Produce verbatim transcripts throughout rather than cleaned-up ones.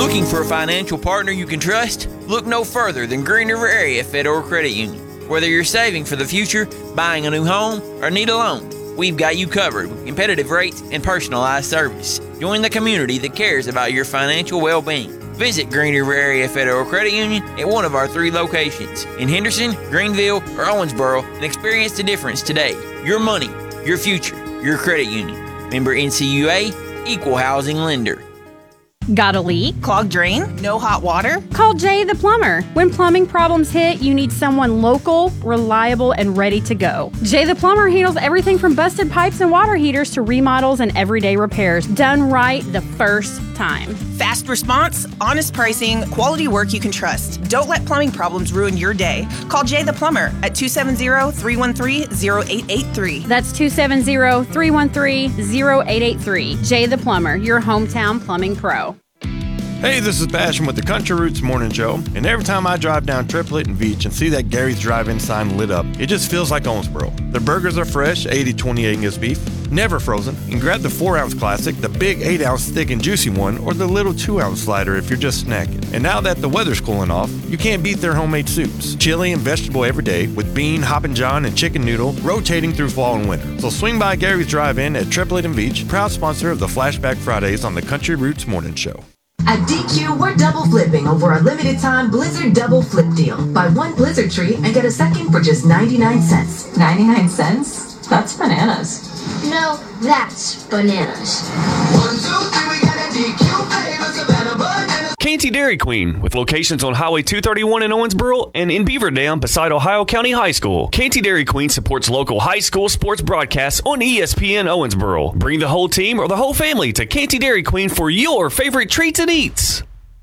Looking for a financial partner you can trust? Look no further than Green River Area Federal Credit Union. Whether you're saving for the future, buying a new home, or need a loan, we've got you covered with competitive rates and personalized service. Join the community that cares about your financial well-being. Visit Green River Area Federal Credit Union at one of our three locations in Henderson, Greenville, or Owensboro and experience the difference today. Your money, your future, your credit union. Member N C U A, Equal Housing Lender. Got a leak? Clogged drain? No hot water? Call Jay the Plumber. When plumbing problems hit, you need someone local, reliable, and ready to go. Jay the Plumber handles everything from busted pipes and water heaters to remodels and everyday repairs. Done right the first time. Fast response, honest pricing, quality work you can trust. Don't let plumbing problems ruin your day. Call Jay the Plumber at two seven zero, three one three, zero eight eight three. That's two seven zero, three one three, zero eight eight three. Jay the Plumber, your hometown plumbing pro. Hey, this is Passion with the Country Roots Morning Show, and every time I drive down Triplet and Veach and see that Gary's Drive-In sign lit up, it just feels like Owensboro. Their burgers are fresh, eighty twenty Angus beef, never frozen, and grab the four ounce classic, the big eight ounce thick and juicy one, or the little two ounce slider if you're just snacking. And now that the weather's cooling off, you can't beat their homemade soups. Chili and vegetable every day, with bean, hoppin' john, and chicken noodle rotating through fall and winter. So swing by Gary's Drive-In at Triplet and Veach, proud sponsor of the Flashback Fridays on the Country Roots Morning Show. At D Q, we're double flipping over our limited time Blizzard Double Flip deal. Buy one Blizzard tree and get a second for just ninety-nine cents. ninety-nine cents? That's bananas. No, that's bananas. One, two, three, we got a D Q flavor, Savannah bananas. Canty Dairy Queen, with locations on Highway two thirty-one in Owensboro and in Beaver Dam beside Ohio County High School. Canty Dairy Queen supports local high school sports broadcasts on E S P N Owensboro. Bring the whole team or the whole family to Canty Dairy Queen for your favorite treats and eats.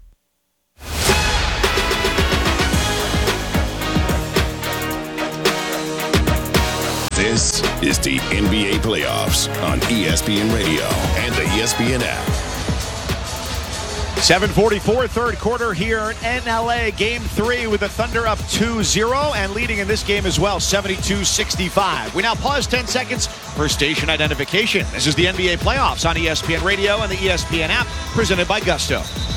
This is the N B A Playoffs on E S P N Radio and the E S P N app. seven forty-four, third quarter here in N L A. Game three with the Thunder up two zero and leading in this game as well, seventy-two sixty-five. We now pause ten seconds for station identification. This is the N B A Playoffs on E S P N Radio and the E S P N app, presented by Gusto.